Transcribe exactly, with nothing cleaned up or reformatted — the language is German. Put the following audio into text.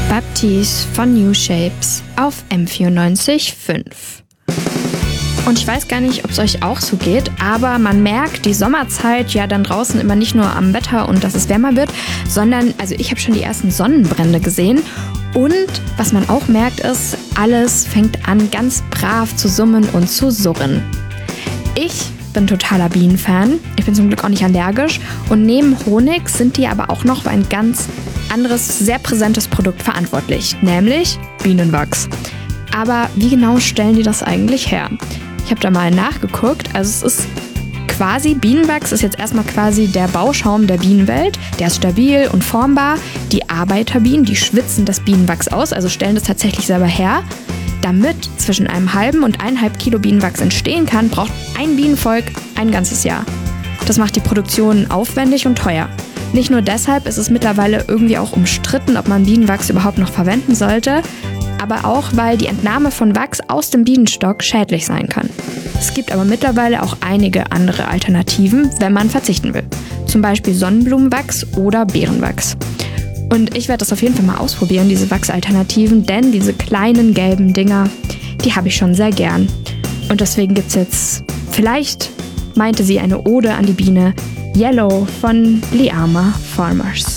Baptiste von New Shapes auf M vierundneunzig Komma fünf. Und ich weiß gar nicht, ob es euch auch so geht, aber man merkt die Sommerzeit ja dann draußen immer nicht nur am Wetter und dass es wärmer wird, sondern, also ich habe schon die ersten Sonnenbrände gesehen. Und was man auch merkt ist, alles fängt an ganz brav zu summen und zu surren. Ich bin totaler Bienenfan, ich bin zum Glück auch nicht allergisch und neben Honig sind die aber auch noch für ein ganz anderes, sehr präsentes Produkt verantwortlich, nämlich Bienenwachs. Aber wie genau stellen die das eigentlich her? Ich habe da mal nachgeguckt, also es ist quasi, Bienenwachs ist jetzt erstmal quasi der Bauschaum der Bienenwelt, der ist stabil und formbar. Die Arbeiterbienen, die schwitzen das Bienenwachs aus, also stellen das tatsächlich selber her. Damit zwischen einem halben und eineinhalb Kilo Bienenwachs entstehen kann, braucht ein Bienenvolk ein ganzes Jahr. Das macht die Produktion aufwendig und teuer. Nicht nur deshalb ist es mittlerweile irgendwie auch umstritten, ob man Bienenwachs überhaupt noch verwenden sollte, aber auch, weil die Entnahme von Wachs aus dem Bienenstock schädlich sein kann. Es gibt aber mittlerweile auch einige andere Alternativen, wenn man verzichten will. Zum Beispiel Sonnenblumenwachs oder Beerenwachs. Und ich werde das auf jeden Fall mal ausprobieren, diese Wachsalternativen, denn diese kleinen gelben Dinger, die habe ich schon sehr gern. Und deswegen gibt es jetzt, vielleicht meinte sie eine Ode an die Biene, Yellow von Liama Farmers.